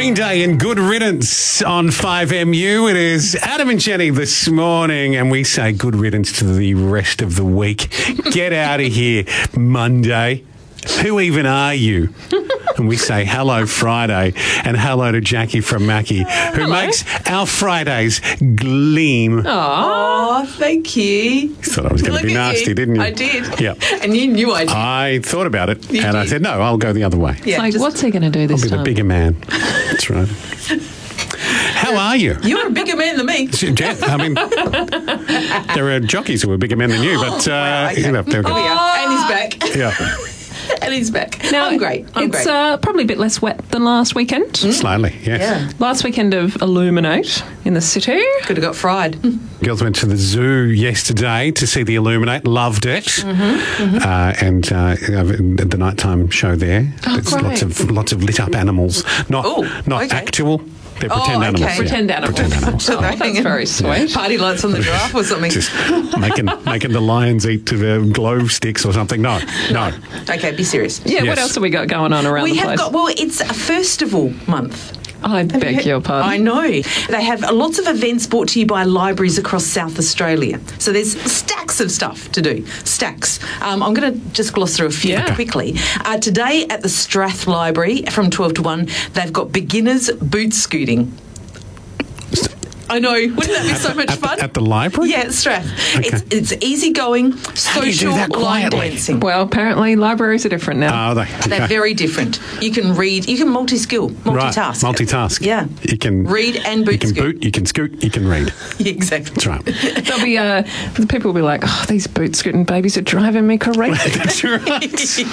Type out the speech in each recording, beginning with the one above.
Green Day and Good Riddance on 5MU. It is Adam and Jenny this morning, and we say good riddance to the rest of the week. Get out of here, Monday. Who even are you? And we say hello Friday and hello to Jackie from Mackie, who makes our Fridays gleam. Oh, thank you. You thought I was going to be nasty, didn't you? I did. Yeah. And you knew I did. I thought about it, You and did. I said, no, I'll go the other way. Yeah, Like, what's he going to do this I'll be time? the bigger man. That's right. How are you? You're a bigger man than me. I mean, there are jockeys who are bigger men than you, but okay. you know, they're Here we good. are. And he's back. Yeah, And he's back. Now, I'm great. I'm it's great. probably a bit less wet than last weekend. slightly. Yes. Yeah. Last weekend of Illuminate in the city. Could have got fried. Girls went to the zoo yesterday to see the Illuminate. Loved it, and the nighttime show there. Oh, There's great. lots of lit up animals, not okay. actual. They're Oh, pretend animals. okay. yeah. Pretend animals. Pretend animals. So Oh, that's very sweet. Party lights on the giraffe or something. Just making the lions eat glow sticks or something. No. Okay, be serious. Yeah, Yes. what else have we got going on around We the have place? got, well, it's a festival month. I beg your pardon. I know. They have lots of events brought to you by libraries across South Australia. So there's stacks of stuff to do. Stacks. I'm going to just gloss through a few Yeah. quickly. Today at the Strath Library from 12 to 1, they've got beginners boot scooting. I know. Wouldn't that be so much fun? At the library? Yeah, at Strath. Okay. It's easygoing, do you do social that line quietly? dancing. Well, apparently libraries are different now. Are they? They're Okay. very different. You can read, you can multi-skill, multitask. Right. Multitask. Yeah. You can Read and boot You can scoot. boot, you can scoot, you can read. Yeah, exactly. That's right. There'll be the people will be like, "Oh, these boot scooting babies are driving me crazy." That's right.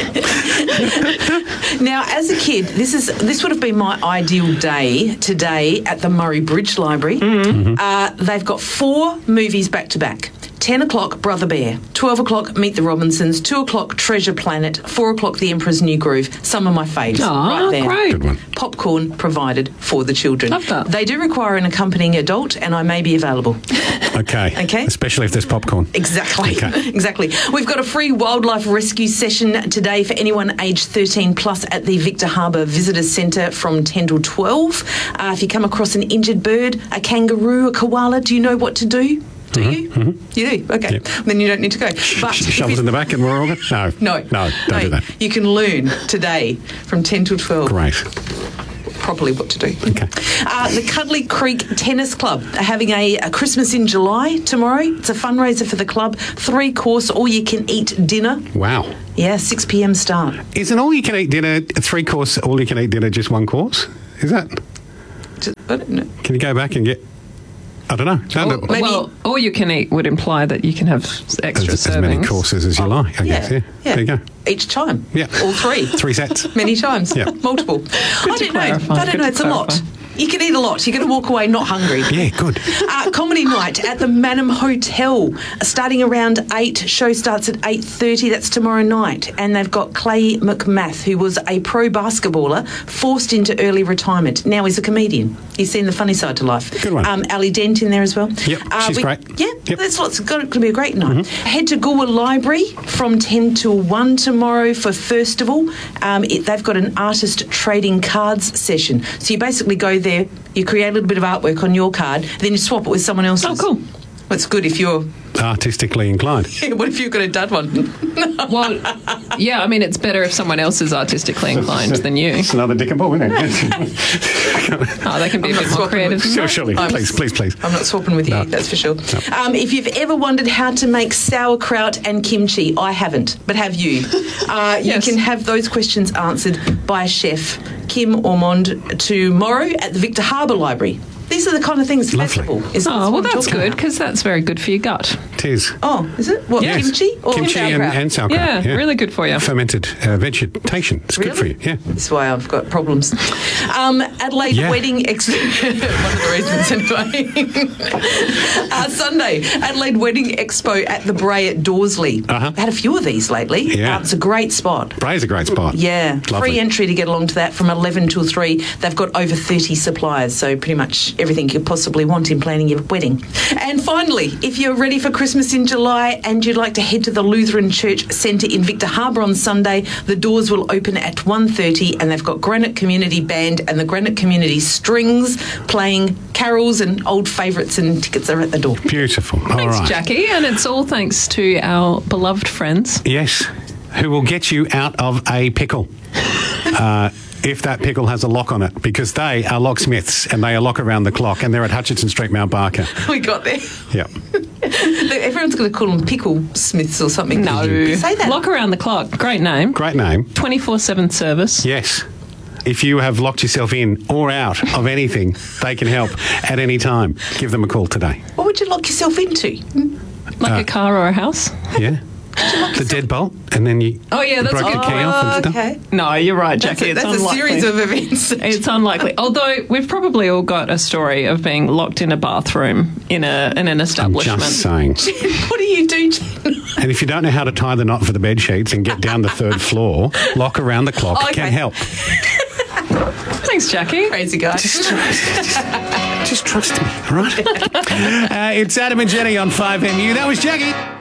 Now, as a kid, this would have been my ideal day today at the Murray Bridge Library. They've got 4 movies back to back. 10 o'clock, Brother Bear. 12 o'clock, Meet the Robinsons. 2 o'clock, Treasure Planet. 4 o'clock, The Emperor's New Groove. Some of my faves. Aw, right there. great. Good one. Popcorn provided for the children. Love that. They do require an accompanying adult, and I may be available. Okay. Okay. Especially if there's popcorn. Exactly. Okay. Exactly. We've got a free wildlife rescue session today for anyone aged 13 plus at the Victor Harbour Visitor Centre from 10 till 12. If you come across an injured bird, a kangaroo, a koala, do you know what to do? Do you? You do? Okay. Yep. Then you don't need to go. But if Shovels you- in the back and we're all good? No. No. Don't do that. You can learn today from 10 till 12 Great. properly what to do. Okay. The Cuddly Creek Tennis Club are having a Christmas in July tomorrow. It's a fundraiser for the club. 3-course, all-you-can-eat dinner. Wow. Yeah, 6 p.m. start. Isn't all you can eat dinner, 3-course, all you can eat dinner just 1 course? Is that? I don't know. Can you go back and get, I don't know. Oh, maybe- Well, all you can eat would imply that you can have extra as many servings. courses as you like, I guess. Yeah. There you go. Each time. Yeah. All 3. 3 sets. Many times. Yeah. Multiple. I to don't know. clarify. I don't Good know. to It's a lot. clarify. You can eat a lot. You're going to walk away not hungry. Yeah, good. Comedy night at the Manham Hotel, starting around 8. Show starts at 8:30. That's tomorrow night. And they've got Clay McMath, who was a pro basketballer, forced into early retirement. Now he's a comedian. He's seen the funny side to life. Good one. Ali Dent in there as well. Yep, she's great. Yeah, Yep. there's lots. It's going to be a great night. Head to Goolwa Library from 10 till 1 tomorrow for Firstival. They've got an artist trading cards session. So you basically go there, you create a little bit of artwork on your card, then you swap it with someone else's. Oh, cool. Well, it's good if you're... Artistically inclined. What if you've got a dud one? Well, yeah, I mean, it's better if someone else is artistically inclined than you. It's another dick and ball, isn't it? Oh, they can be a I'm bit not more swapping creative. with- than Sure, that. surely. I'm- Please. I'm not swapping with you, No. that's for sure. If you've ever wondered how to make sauerkraut and kimchi, I haven't, but have you? Yes. You can have those questions answered by Chef Kim Ormond tomorrow at the Victor Harbour Library. These are the kind of things Lovely. festival is. Oh, well, what I'm that's talking good about. because that's very good for your gut. It is. Oh, is it? What, Yes. kimchi or Kimchi sauerkraut? and sauerkraut. Yeah, really good for you. Fermented vegetation. It's good for you. Yeah. That's why I've got problems. Adelaide Yeah. Wedding Expo. One of the reasons, anyway. Sunday, Adelaide Wedding Expo at the Bray at Dorsley. Uh-huh. Had a few of these lately. Yeah. It's a great spot. Bray's a great spot. Yeah, Lovely. free entry to get along to that from 11 till 3. They've got over 30 suppliers, so pretty much everything you could possibly want in planning your wedding. And finally, if you're ready for Christmas in July and you'd like to head to the Lutheran Church Centre in Victor Harbour on Sunday, the doors will open at 1:30 and they've got Granite Community Band and the Granite Community Strings playing carols and old favourites, and tickets are at the door. Beautiful. All Thanks, right. Jackie. And it's all thanks to our beloved friends. Yes, who will get you out of a pickle. If that pickle has a lock on it, because they are locksmiths and they are lock around the clock, and they're at Hutchinson Street, Mount Barker. We got there. Yep. Everyone's going to call them pickle smiths or something. No. Say that. Lock around the clock. Great name. Great name. 24/7 service. Yes. If you have locked yourself in or out of anything, they can help at any time. Give them a call today. What would you lock yourself into? Like a car or a house. Yeah. The deadbolt, and then you Oh, yeah, that's broke your key off and stuff. Okay. No, you're right, Jackie. That's it's a unlikely. series of events. It's unlikely. Although we've probably all got a story of being locked in a bathroom in an I'm establishment. just saying. What do you do, Jen? And if you don't know how to tie the knot for the bed sheets and get down the third floor, lock around the clock Okay. can help. Thanks, Jackie. Crazy guy. Just trust me, all right? It's Adam and Jenny on 5MU. That was Jackie.